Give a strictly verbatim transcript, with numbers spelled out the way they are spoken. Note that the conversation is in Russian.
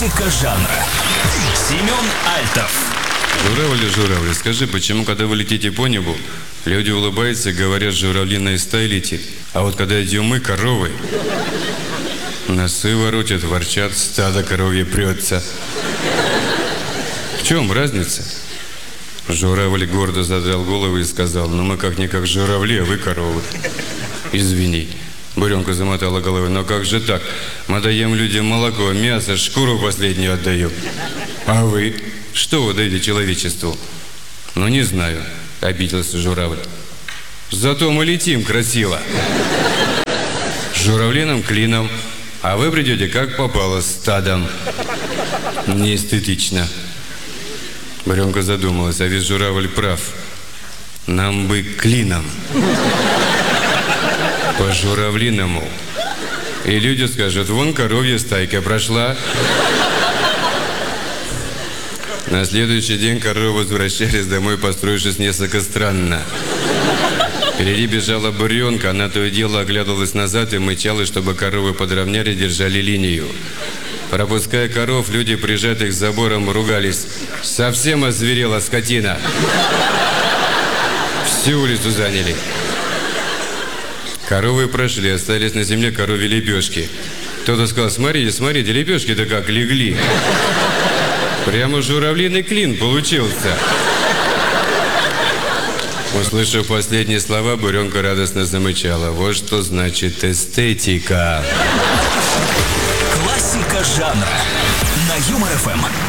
Классика жанра. Семен Альтов. Журавли, журавли, скажи, почему, когда вы летите по небу, люди улыбаются и говорят, журавлиная стая летит, а вот когда идем мы, коровы, носы воротят, ворчат, стадо коровье прется. В чем разница? Журавль гордо задрал голову и сказал: ну мы как-никак журавли, а вы коровы. Извини. Буренка замотала головой: но как же так? Мы даем людям молоко, мясо, шкуру последнюю отдаем. А вы? Что вы даете человечеству? Ну не знаю, обиделся журавль. Зато мы летим красиво. Журавлиным клином, а вы придете как попало, стадом. Неэстетично. Буренка задумалась, а ведь журавль прав. Нам бы клином. По журавлиному. И люди скажут: вон коровья стайка прошла. На следующий день коровы возвращались домой, построившись несколько странно. Впереди бежала буренка, она то и дело оглядывалась назад и мычала, чтобы коровы подровняли, держали линию. Пропуская коров, люди, прижатых к заборам, ругались: совсем озверела скотина. Всю улицу заняли. Коровы прошли, остались на земле коровьи лепешки. Кто-то сказал: смотрите, смотрите, лепешки-то как легли. Прямо журавлиный клин получился. Услышав последние слова, буренка радостно замычала. Вот что значит эстетика. Классика жанра на Юмор ФМ.